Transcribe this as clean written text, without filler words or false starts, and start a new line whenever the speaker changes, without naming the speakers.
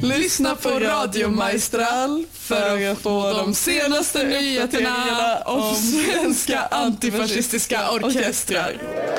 Lyssna på Radio Maestral för att få de senaste nyheterna om svenska antifascistiska orkestrar.